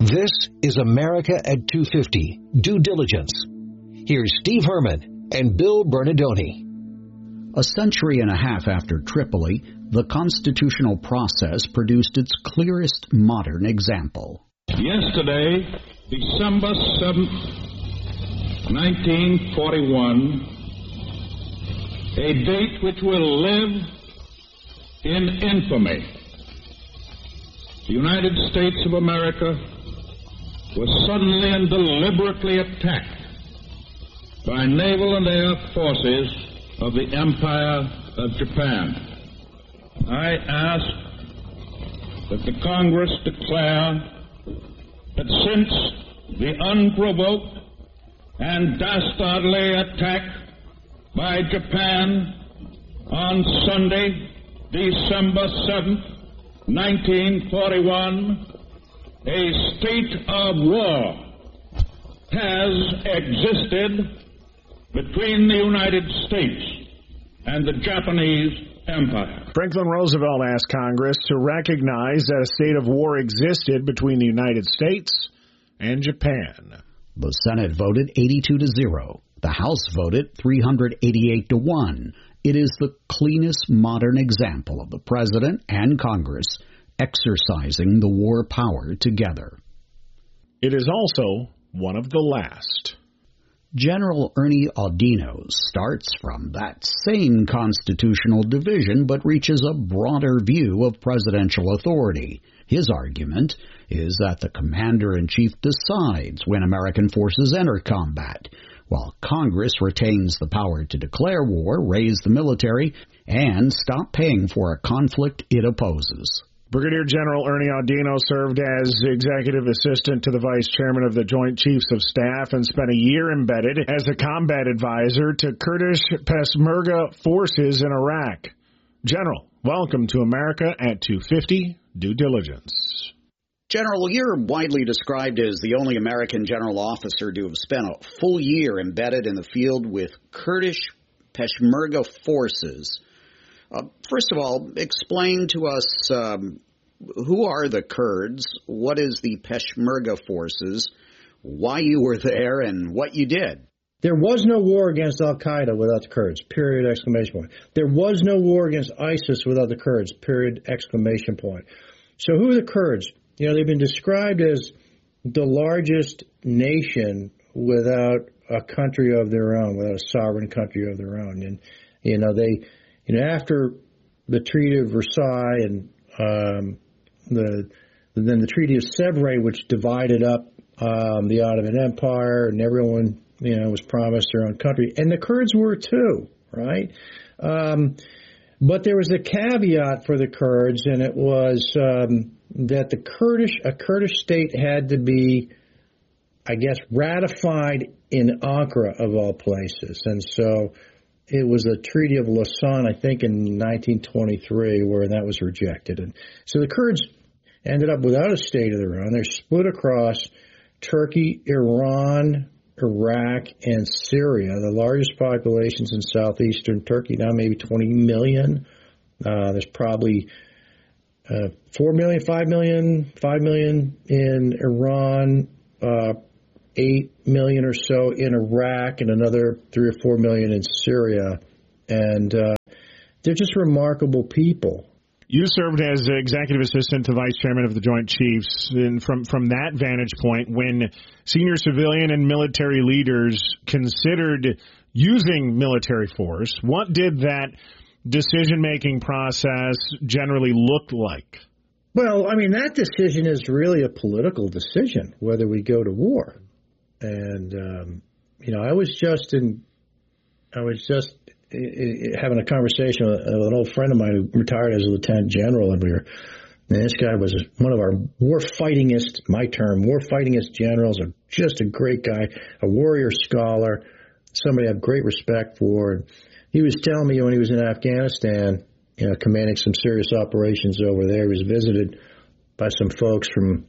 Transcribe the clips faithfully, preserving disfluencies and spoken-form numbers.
This is America at two fifty, Due Diligence. Here's Steve Herman and Bill Bernardoni. A century and a half after Tripoli, the constitutional process produced its clearest modern example. Yesterday, December seventh, nineteen forty-one, a date which will live in infamy. The United States of America was suddenly and deliberately attacked by naval and air forces of the Empire of Japan. I ask that the Congress declare that since the unprovoked and dastardly attack by Japan on Sunday, December seventh, nineteen forty-one, a state of war has existed between the United States and the Japanese Empire. Franklin Roosevelt asked Congress to recognize that a state of war existed between the United States and Japan. The Senate voted eighty-two to zero. The House voted three hundred eighty-eight to one. It is the cleanest modern example of the President and Congress exercising the war power together. It is also one of the last. General Ernie Audino starts from that same constitutional division but reaches a broader view of presidential authority. His argument is that the commander-in-chief decides when American forces enter combat, while Congress retains the power to declare war, raise the military, and stop paying for a conflict it opposes. Brigadier General Ernie Audino served as executive assistant to the vice chairman of the Joint Chiefs of Staff and spent a year embedded as a combat advisor to Kurdish Peshmerga forces in Iraq. General, welcome to America at two fifty, Due Diligence. General, you're widely described as the only American general officer to have spent a full year embedded in the field with Kurdish Peshmerga forces. Uh, first of all, explain to us um, who are the Kurds, what is the Peshmerga forces, why you were there, and what you did. There was no war against al-Qaeda without the Kurds, period, exclamation point. There was no war against ISIS without the Kurds, period, exclamation point. So who are the Kurds? You know, they've been described as the largest nation without a country of their own, without a sovereign country of their own. And, you know, they... You know, after the Treaty of Versailles and um, the then the Treaty of Sèvres, which divided up um, the Ottoman Empire, and everyone, you know, was promised their own country, and the Kurds were too, right? Um, but there was a caveat for the Kurds, and it was um, that the Kurdish a Kurdish state had to be, I guess, ratified in Ankara of all places, and so. It was the Treaty of Lausanne, I think, in nineteen twenty-three, where that was rejected. And so the Kurds ended up without a state of their own. They're split across Turkey, Iran, Iraq, and Syria, the largest populations in southeastern Turkey, now maybe twenty million. Uh, there's probably uh, four million, five million, five million in Iran, uh, eight million or so in Iraq, and another three or four million in Syria. And uh, they're just remarkable people. You served as executive assistant to vice chairman of the Joint Chiefs. And from, from that vantage point, when senior civilian and military leaders considered using military force, what did that decision-making process generally look like? Well, I mean, that decision is really a political decision, whether we go to war. And, um, you know, I was just in, I was just having a conversation with an old friend of mine who retired as a lieutenant general, and we were, and this guy was one of our war-fightingest, my term, war-fightingest generals, just a great guy, a warrior scholar, somebody I have great respect for. And he was telling me when he was in Afghanistan, you know, commanding some serious operations over there, he was visited by some folks from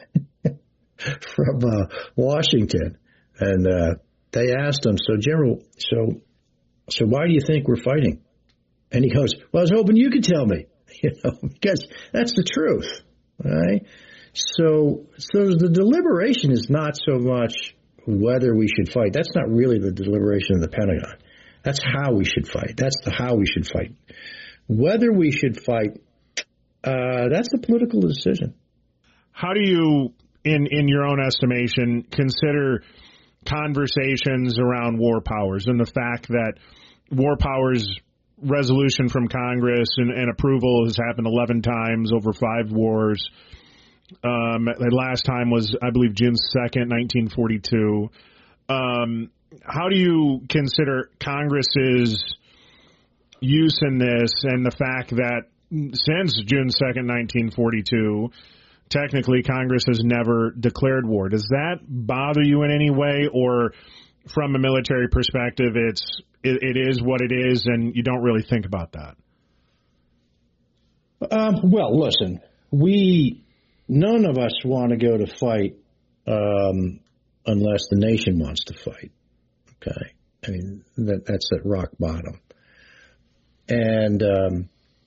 from uh, Washington, and uh, they asked him, so General, so so why do you think we're fighting? And he goes, well, I was hoping you could tell me, you know, because that's the truth, right? So, so the deliberation is not so much whether we should fight. That's not really the deliberation of the Pentagon. That's how we should fight. That's the how we should fight. Whether we should fight, uh, that's a political decision. How do you, in, in your own estimation, consider conversations around war powers and the fact that war powers resolution from Congress and, and approval has happened eleven times over five wars? Um, the last time was, I believe, June second, nineteen forty-two. Um, how do you consider Congress's use in this and the fact that since June second, nineteen forty-two, technically Congress has never declared war? Does that bother you in any way, or from a military perspective, it's it, it is what it is and you don't really think about that? Um, well, listen, we... None of us want to go to fight um, unless the nation wants to fight. Okay, I mean that that's at rock bottom. And um,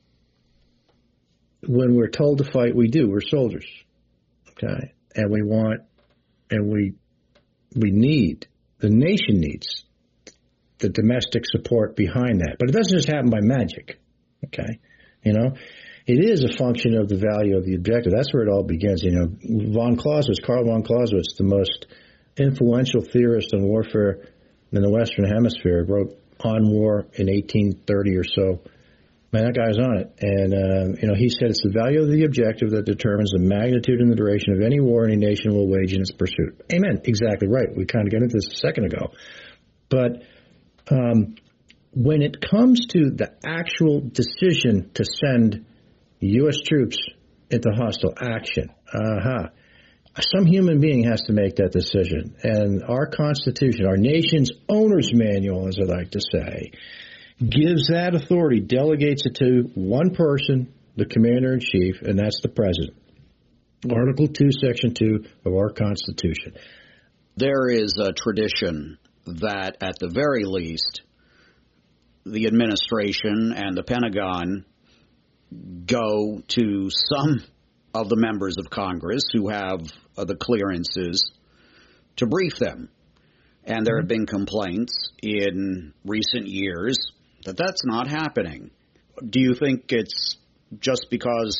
when we're told to fight, we do. We're soldiers. Okay, and we want, and we we need, the nation needs the domestic support behind that. But it doesn't just happen by magic. Okay, you know. It is a function of the value of the objective. That's where it all begins. You know, von Clausewitz, Karl von Clausewitz, the most influential theorist on warfare in the Western Hemisphere, wrote On War in eighteen thirty or so. Man, that guy's on it. And, uh, you know, he said it's the value of the objective that determines the magnitude and the duration of any war any nation will wage in its pursuit. Amen. Exactly right. We kind of got into this a second ago. But um, when it comes to the actual decision to send U S troops into hostile action, uh-huh. Some human being has to make that decision. And our Constitution, our nation's owner's manual, as I like to say, gives that authority, delegates it to one person, the commander-in-chief, and that's the president. Article two, Section two of our Constitution. There is a tradition that, at the very least, the administration and the Pentagon go to some of the members of Congress who have uh, the clearances to brief them. And there have been complaints in recent years that that's not happening. Do you think it's just because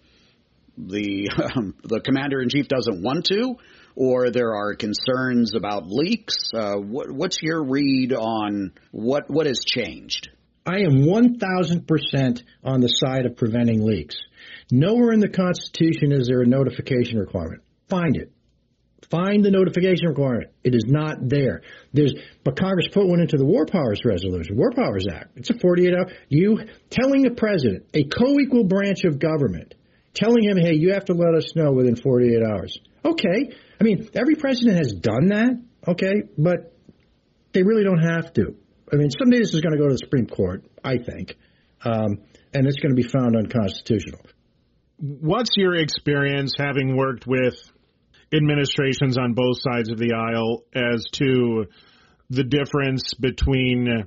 the um, the commander-in-chief doesn't want to, or there are concerns about leaks? Uh, what, what's your read on what what has changed? I am one thousand percent on the side of preventing leaks. Nowhere in the Constitution is there a notification requirement. Find it. Find the notification requirement. It is not there. There's, but Congress put one into the War Powers Resolution, War Powers Act. It's a forty-eight hour. You telling the president, a co-equal branch of government, telling him, hey, you have to let us know within forty-eight hours. Okay. I mean, every president has done that. Okay. But they really don't have to. I mean, someday this is going to go to the Supreme Court, I think, um, and it's going to be found unconstitutional. What's your experience having worked with administrations on both sides of the aisle as to the difference between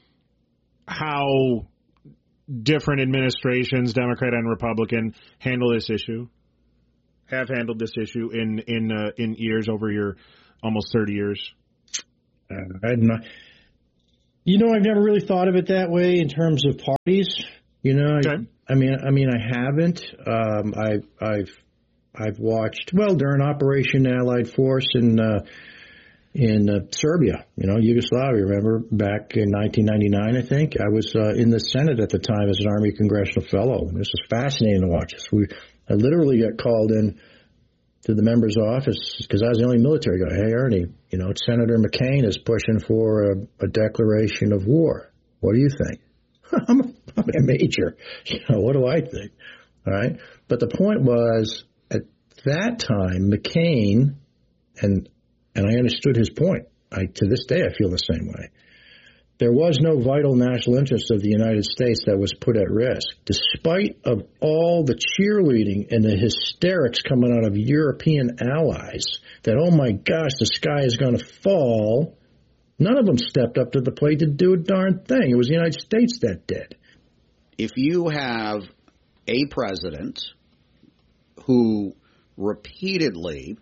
how different administrations, Democrat and Republican, handle this issue, have handled this issue in in uh, in years over your almost thirty years? Uh, I'm not. You know, I've never really thought of it that way in terms of parties. You know, okay. I, I mean, I mean, I haven't. Um, I've, I've, I've watched. Well, during Operation Allied Force in uh, in uh, Serbia, you know, Yugoslavia. Remember back in nineteen ninety-nine, I think I was uh, in the Senate at the time as an Army Congressional Fellow. This was fascinating to watch. This. We, I literally got called in to the member's office because I was the only military guy. Hey, Ernie, you know, Senator McCain is pushing for a, a declaration of war. What do you think? I'm, a, I'm a major. You know, what do I think? All right. But the point was, at that time, McCain, and and I understood his point. I, to this day, I feel the same way. There was no vital national interest of the United States that was put at risk. Despite of all the cheerleading and the hysterics coming out of European allies that, oh my gosh, the sky is going to fall, none of them stepped up to the plate to do a darn thing. It was the United States that did. If you have a president who repeatedly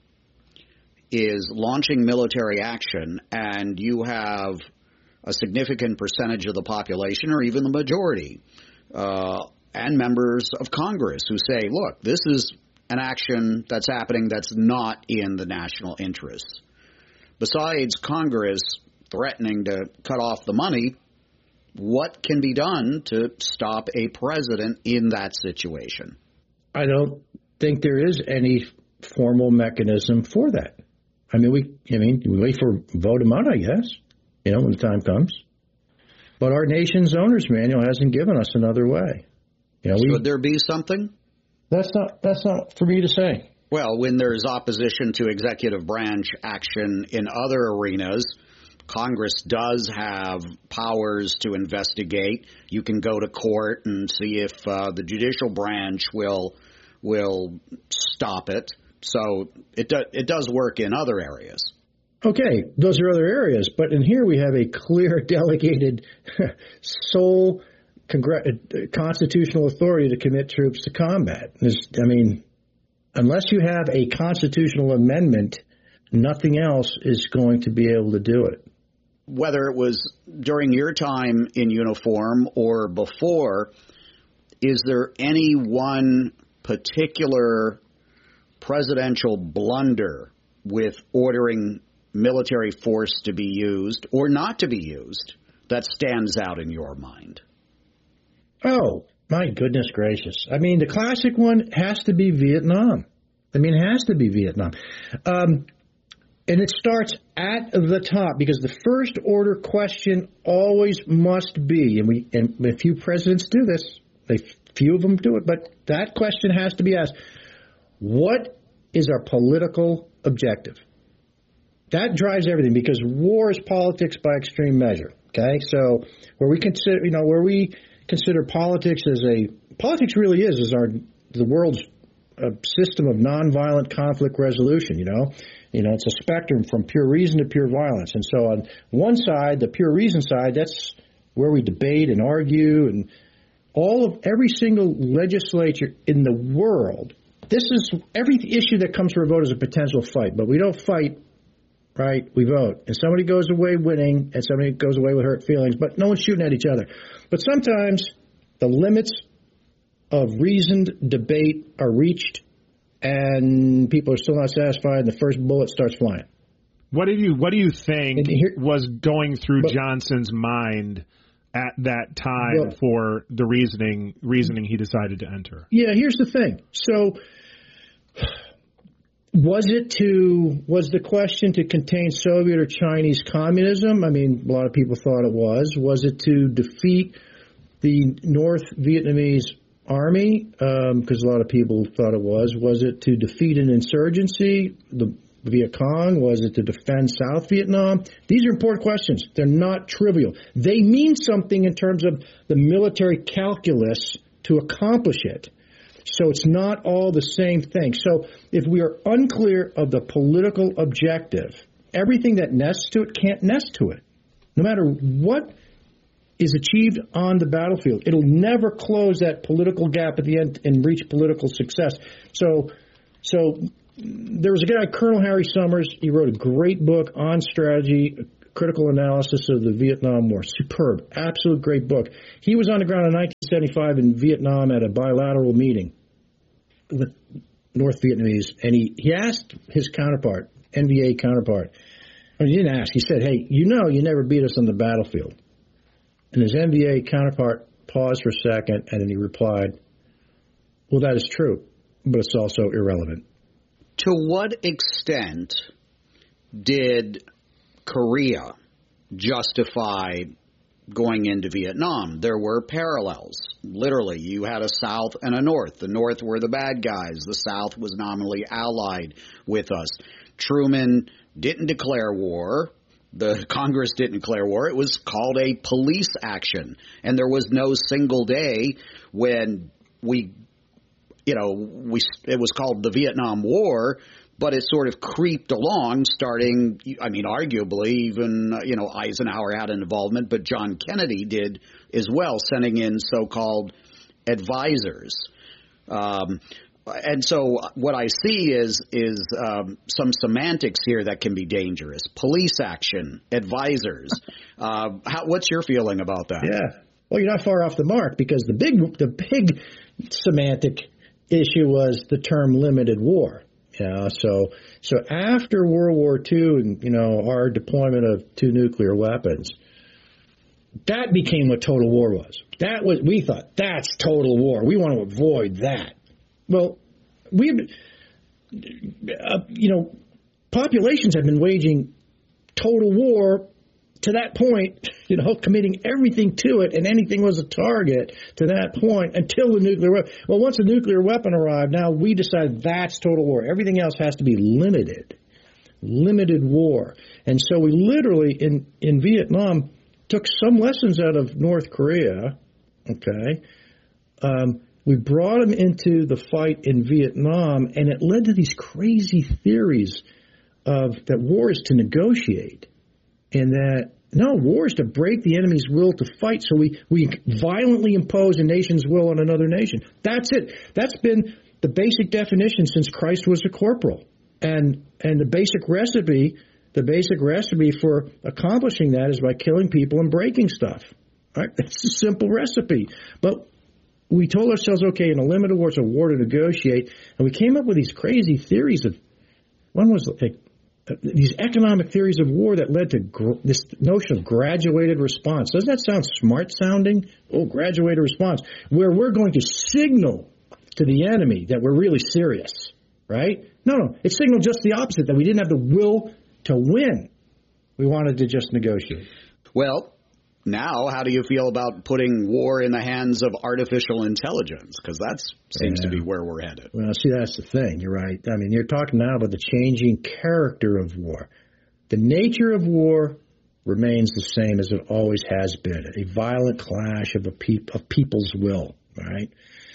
is launching military action, and you have a significant percentage of the population, or even the majority, uh, and members of Congress who say, look, this is an action that's happening that's not in the national interest. Besides Congress threatening to cut off the money, what can be done to stop a president in that situation? I don't think there is any formal mechanism for that. I mean, we I mean, we wait for vote him out, I guess, you know, when the time comes. But our nation's owner's manual hasn't given us another way. You know, we, Should there be something? That's not that's not for me to say. Well, when there's opposition to executive branch action in other arenas, Congress does have powers to investigate. You can go to court and see if uh, the judicial branch will will stop it. So it do, it does work in other areas. Okay, those are other areas, but in here we have a clear delegated sole congr- constitutional authority to commit troops to combat. There's, I mean, unless you have a constitutional amendment, nothing else is going to be able to do it. Whether it was during your time in uniform or before, is there any one particular presidential blunder with ordering military force to be used or not to be used that stands out in your mind? Oh, my goodness gracious. I mean, the classic one has to be Vietnam. I mean, it has to be Vietnam. Um, and it starts at the top because the first order question always must be, and we and a few presidents do this, a few of them do it, but that question has to be asked. What is our political objective? That drives everything because war is politics by extreme measure. Okay, so where we consider, you know, where we consider politics as a politics really is is our the world's uh, system of nonviolent conflict resolution. You know, you know, it's a spectrum from pure reason to pure violence. And so on one side, the pure reason side, that's where we debate and argue, and all of every single legislature in the world. This is every issue that comes for a vote is a potential fight, but we don't fight, right? We vote. And somebody goes away winning and somebody goes away with hurt feelings, but no one's shooting at each other. But sometimes the limits of reasoned debate are reached and people are still not satisfied and the first bullet starts flying. What do you what do you think here, was going through but, Johnson's mind at that time well, for the reasoning reasoning he decided to enter? Yeah, here's the thing. So was it to was the question to contain Soviet or Chinese communism? I mean, a lot of people thought it was. Was it to defeat the North Vietnamese army? Because um, a lot of people thought it was. Was it to defeat an insurgency, the Viet Cong? Was it to defend South Vietnam? These are important questions. They're not trivial. They mean something in terms of the military calculus to accomplish it. So it's not all the same thing. So if we are unclear of the political objective, everything that nests to it can't nest to it. No matter what is achieved on the battlefield, it'll never close that political gap at the end and reach political success. So, so there was a guy, Colonel Harry Summers. He wrote a great book on strategy, critical analysis of the Vietnam War. Superb, absolute great book. He was on the ground in nineteen seventy-five in Vietnam at a bilateral meeting with North Vietnamese, and he, he asked his counterpart, N V A counterpart, I mean, he didn't ask, he said, hey, you know you never beat us on the battlefield. And his N V A counterpart paused for a second, and then he replied, well, that is true, but it's also irrelevant. To what extent did Korea justify going into Vietnam? There were parallels. Literally, you had a South and a North. The North were the bad guys. The South was nominally allied with us. Truman didn't declare war. The Congress didn't declare war. It was called a police action. And there was no single day when we, you know, we it was called the Vietnam War, but it sort of creeped along starting, I mean, arguably even, you know, Eisenhower had an involvement, but John Kennedy did as well, sending in so-called advisors. Um, And so what I see is is um, some semantics here that can be dangerous. Police action, advisors. Uh, how, what's your feeling about that? Yeah. Well, you're not far off the mark, because the big the big semantic issue was the term limited war. Yeah. So so after World War Two and, you know, our deployment of two nuclear weapons, that became what total war was. That was, we thought, that's total war. We want to avoid that. Well, we've, uh, you know, populations have been waging total war to that point, you know, committing everything to it, and anything was a target to that point until the nuclear weapon. Well, once the nuclear weapon arrived, now we decided that's total war. Everything else has to be limited, limited war. And so we literally, in, in Vietnam, took some lessons out of North Korea, okay, um, we brought them into the fight in Vietnam, and it led to these crazy theories of that war is to negotiate, and that, no, war is to break the enemy's will to fight, so we, we violently impose a nation's will on another nation. That's it. That's been the basic definition since Christ was a corporal. And and the basic recipe, the basic recipe for accomplishing that is by killing people and breaking stuff. All right? That's a simple recipe. But we told ourselves, okay, in a limited war, it's a war to negotiate, and we came up with these crazy theories of, one was like, uh, these economic theories of war that led to gr- this notion of graduated response. Doesn't that sound smart sounding? Oh, graduated response, where we're going to signal to the enemy that we're really serious, right? No, no, it signaled just the opposite, that we didn't have the will to win. We wanted to just negotiate. Well, now, how do you feel about putting war in the hands of artificial intelligence? Because that seems yeah. to be where we're headed. Well, see, that's the thing. You're right. I mean, you're talking now about the changing character of war. The nature of war remains the same as it always has been, a violent clash of a pe- of people's will, right?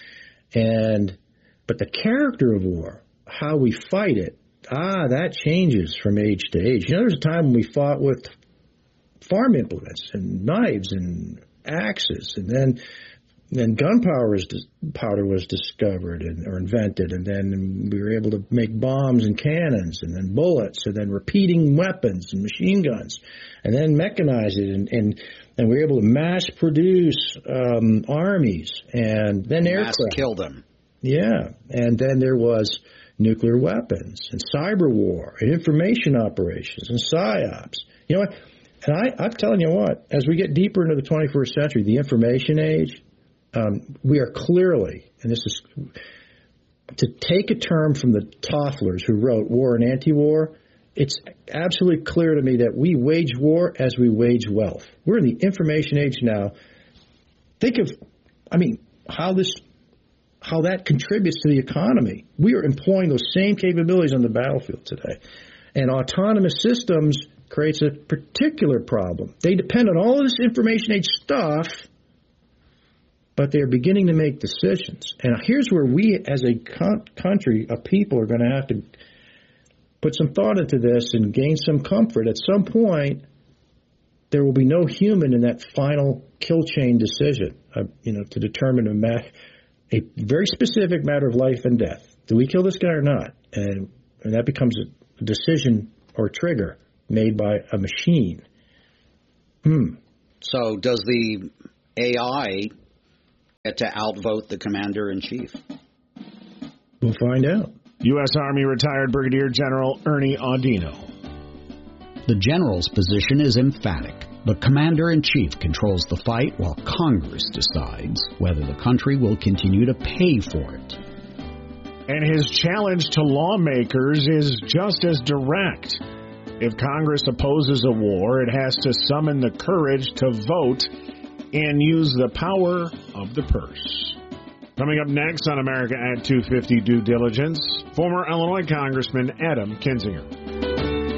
And but the character of war, how we fight it, ah, that changes from age to age. You know, there's a time when we fought with farm implements and knives and axes, and then then gunpowder was powder was discovered and or invented, and then we were able to make bombs and cannons, and then bullets, and then repeating weapons and machine guns, and then mechanize it, and and, and we were able to mass produce um, armies, and then aircraft. Mass kill them. Yeah, and then there was nuclear weapons and cyber war and information operations and psyops. You know what? And I, I'm telling you what, as we get deeper into the twenty-first century, the information age, um, we are clearly, and this is to take a term from the Tofflers who wrote War and Anti-War, it's absolutely clear to me that we wage war as we wage wealth. We're in the information age now. Think of, I mean, how this, how that contributes to the economy. We are employing those same capabilities on the battlefield today. And autonomous systems creates a particular problem. They depend on all of this information age stuff, but they're beginning to make decisions. And here's where we as a con- country, a people, are going to have to put some thought into this and gain some comfort. At some point, there will be no human in that final kill chain decision, uh, you know, to determine a, ma- a very specific matter of life and death. Do we kill this guy or not? And, and that becomes a decision or trigger made by a machine. Hmm. So does the A I get to outvote the commander-in-chief? We'll find out. U S. Army retired Brigadier General Ernie Audino. The general's position is emphatic. The commander-in-chief controls the fight while Congress decides whether the country will continue to pay for it. And his challenge to lawmakers is just as direct. If Congress opposes a war, it has to summon the courage to vote and use the power of the purse. Coming up next on America at two fifty Due Diligence, former Illinois Congressman Adam Kinzinger.